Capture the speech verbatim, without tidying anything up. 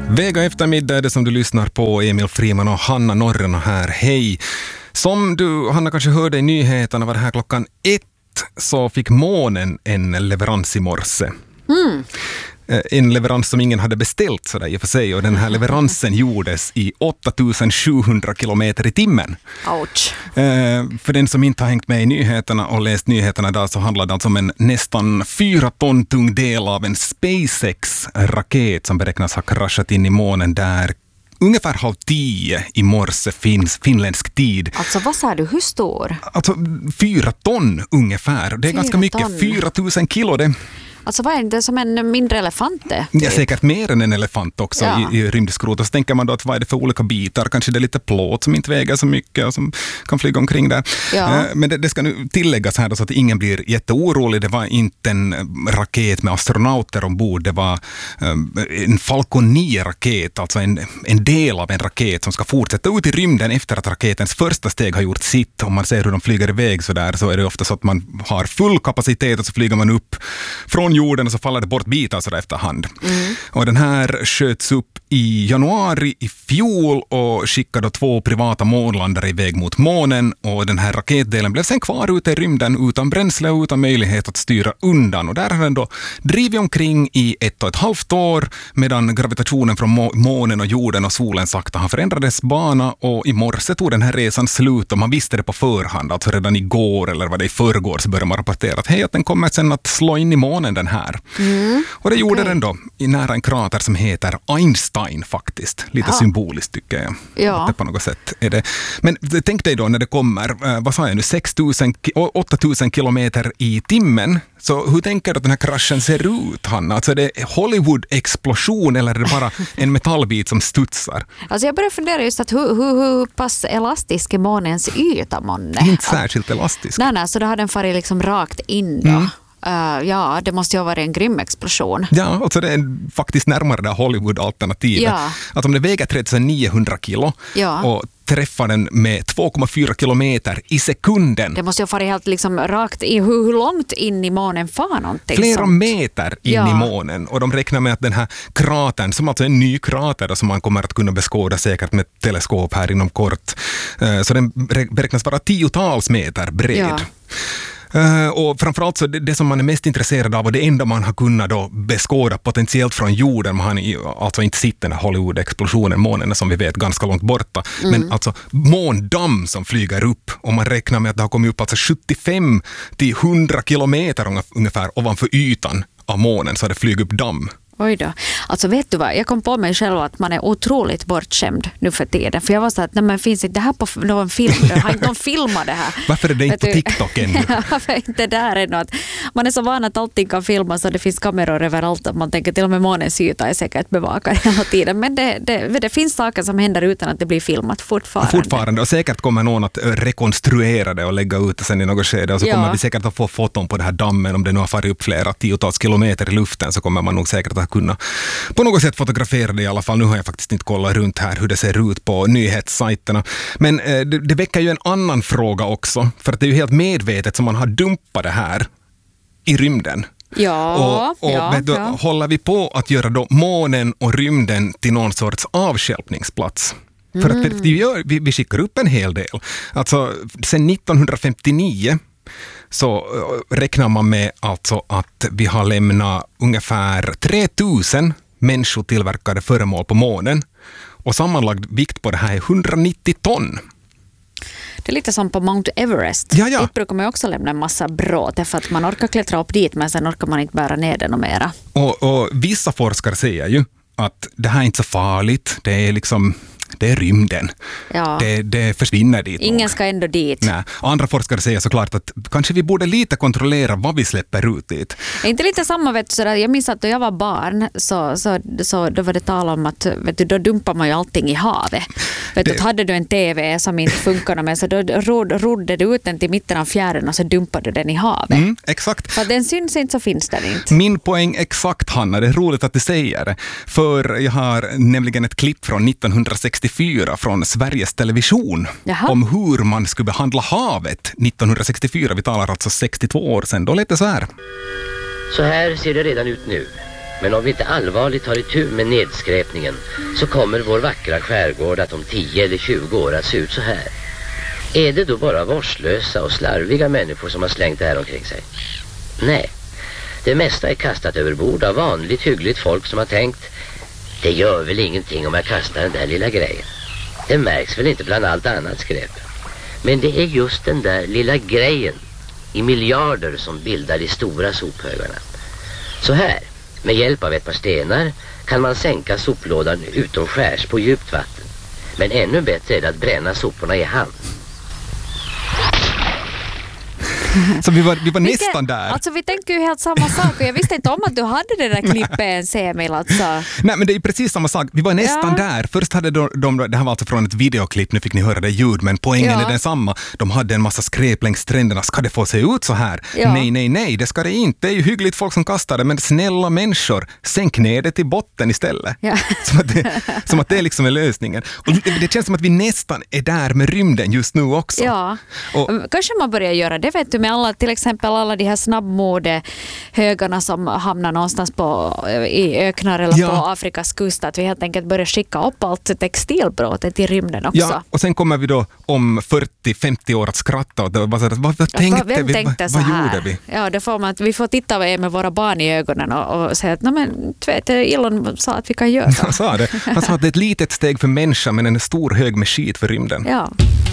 Vega eftermiddag är det som du lyssnar på. Emil Friman och Hanna Norrena här. Hej! Som du, Hanna, kanske hörde i nyheterna var det här klockan ett så fick månen en leverans i morse. Mm. En leverans som ingen hade beställt sådär i och för sig, och den här leveransen gjordes i åtta tusen sjuhundra kilometer i timmen. Ouch. Eh, för den som inte har hängt med i nyheterna och läst nyheterna där, så handlar det alltså om en nästan fyra ton tung del av en SpaceX-raket som beräknas ha kraschat in i månen där ungefär halv tio i morse finns finländsk tid. Alltså vad sa du, hur stor? Alltså fyra ton ungefär. Det är Fyra ganska mycket, ton. fyra tusen kilo det. Alltså vad är det, som en mindre elefant? Typ? Ja, säkert mer än en elefant också Ja. i, i rymdskrot. Och så tänker man då att vad är det för olika bitar? Kanske det är lite plåt som inte väger så mycket och som kan flyga omkring där. Ja. Eh, Men det, det ska nu tilläggas här då, så att ingen blir jätteorolig. Det var inte en raket med astronauter ombord. Det var eh, en Falcon nio-raket, alltså en, en del av en raket som ska fortsätta ut i rymden efter att raketens första steg har gjort sitt. Om man ser hur de flyger iväg så där, så är det ofta så att man har full kapacitet och så flyger man upp från jorden och så faller det bort bitar så där efterhand. Mm. Och den här sköts upp i januari i fjol och skickade två privata månlandare iväg mot månen, och den här raketdelen blev sen kvar ute i rymden utan bränsle och utan möjlighet att styra undan. Och där har den då drivit omkring i ett och ett halvt år medan gravitationen från må- månen och jorden och solen sakta har förändrades bana, och i morse tog den här resan slut och man visste det på förhand, alltså redan igår eller vad det i förrgår så började man rapportera att hej, att den kommer sen att slå in i månen den här. Mm. Och det gjorde okay. den då i nära en krater som heter Einstein faktiskt. Lite ja. symboliskt tycker jag. Ja. Att det på något sätt är det. Men tänk dig då när det kommer, eh, vad sa jag nu, sex tusen, åtta tusen kilometer i timmen. Så hur tänker du att den här kraschen ser ut, Hanna? Alltså är det Hollywood-explosion eller är det bara en metallbit som studsar? Alltså jag börjar fundera just att hur, hur, hur pass elastisk är månens yta, månne? Inte särskilt elastisk. Nej, nej, så då har den farit liksom rakt in då. Mm. Uh, ja, det måste ju ha varit en grym explosion. Ja, alltså det är faktiskt närmare det Hollywood-alternativet. Ja. Att om det väger tre tusen niohundra kilo ja. och träffar den med två komma fyra kilometer i sekunden. Det måste ju ha varit helt liksom rakt i, hur, hur långt in i månen far någonting? Flera sånt. meter in ja. i månen. Och de räknar med att den här kratern, som alltså är en ny krater som man kommer att kunna beskåda säkert med teleskop här inom kort, så den beräknas vara tiotals meter bred. Ja. Uh, och framförallt så det, det som man är mest intresserad av och det enda man har kunnat då beskåda potentiellt från jorden, man har alltså inte sett den här Hollywood-explosionen, månen som vi vet ganska långt borta, mm. men alltså måndamm som flyger upp, och man räknar med att det har kommit upp alltså sjuttiofem till hundra kilometer ungefär ovanför ytan av månen, så har det flugit upp damm. Oj då. Alltså vet du vad, jag kom på mig själv att man är otroligt bortskämd nu för tiden. För jag var så att, nej men finns inte det här på någon film? Har inte någon filmat det här? Varför är det inte på TikTok ännu? Varför är inte där ännu? Att man är så van att allting kan filmas och det finns kameror överallt. Att man tänker till och med månens yta är säkert bevakad hela tiden. Men det, det, det finns saker som händer utan att det blir filmat fortfarande. Fortfarande, och säkert kommer någon att rekonstruera det och lägga ut det sen i något skede. Och så ja. kommer vi säkert att få foton på det här dammen. Om det nu har farit upp flera tiotals kilometer i luften, så kommer man nog säkert att kunna på något sätt fotografera det i alla fall. Nu har jag faktiskt inte kollat runt här hur det ser ut på nyhetssajterna. Men eh, det, det väcker ju en annan fråga också. För att det är ju helt medvetet som man har dumpat det här i rymden. Ja, och och ja, vet du, ja. håller vi på att göra då månen och rymden till någon sorts avstjälpningsplats? För att vi, gör, vi, vi skickar upp en hel del. Alltså sen nittonhundrafemtionio så räknar man med alltså att vi har lämnat ungefär tre tusen människotillverkade föremål på månen. Och sammanlagd vikt på det här är hundranittio ton. Det är lite som på Mount Everest. Ja, ja. Det brukar man också lämna en massa bråte för att man orkar klättra upp dit, men sen orkar man inte bära ner den och mera. Och, och vissa forskare säger ju att det här är inte så farligt. Det är liksom... Det är rymden. Ja. Det, det försvinner dit. Ingen nog. ska ändå dit. Nej. Andra forskare säger såklart att kanske vi borde lite kontrollera vad vi släpper ut dit. Är inte lite samma, vet du, sådär, jag minns att då jag var barn så, så, så då var det tal om att vet du, då dumpar man ju allting i havet. Vet det... du, hade du en tv som inte funkade med, så då rod, rodde du ut den till mitten av fjärden och så dumpade du den i havet. Mm, exakt. För den syns inte, så finns den inte. Min poäng exakt, Hanna. Det är roligt att du säger det. För jag har nämligen ett klipp från nittonhundrasextiofyra från Sveriges Television. Jaha. Om hur man skulle behandla havet nittonhundrasextiofyra. Vi talar alltså sextiotvå år sedan. Då lät det så här. Så här ser det redan ut nu. Men om vi inte allvarligt tar itu med nedskräpningen så kommer vår vackra skärgård att om tio eller tjugo år att se ut så här. Är det då bara vårdslösa och slarviga människor som har slängt det här omkring sig? Nej, det mesta är kastat över bord av vanligt hyggligt folk som har tänkt, det gör väl ingenting om jag kastar den där lilla grejen. Det märks väl inte bland allt annat skräp. Men det är just den där lilla grejen i miljarder som bildar de stora sophögarna. Så här, med hjälp av ett par stenar kan man sänka soplådan utom skärs på djupt vatten. Men ännu bättre är det att bränna soporna i hand. Så vi var, vi var Vilket, nästan där. Alltså vi tänker ju helt samma sak och jag visste inte om att du hade det där klippet ens, Emil. Alltså. Nej, men det är precis samma sak. Vi var nästan Ja. där. Först hade de, de, det här var alltså från ett videoklipp, nu fick ni höra det ljud, men poängen Ja. är densamma. De hade en massa skräp längs stränderna. Ska det få se ut så här? Ja. Nej, nej, nej, det ska det inte. Det är ju hyggligt folk som kastar det, men snälla människor, sänk ner det till botten istället. Ja. Som, att det, som att det liksom är lösningen. Och det, det känns som att vi nästan är där med rymden just nu också. Ja, Och, kanske man börjar göra det, vet du, med alla, till exempel alla de här snabbmodehögarna som hamnar någonstans på, i öknar eller Ja. på Afrikas kust, att vi helt enkelt börjar skicka upp allt textilbråte till rymden också. ja, och sen kommer vi då om fyrtio femtio år att skratta och vad, vad, vad tänkte Vem vi? tänkte vad så vad här? gjorde vi? Ja, det får man, vi får titta med våra barn i ögonen och, och säga att nej, men tvätt, Elon sa att vi kan göra. Han sa det. Han sa att det är ett litet steg för människan men en stor hög med skit för rymden. Ja.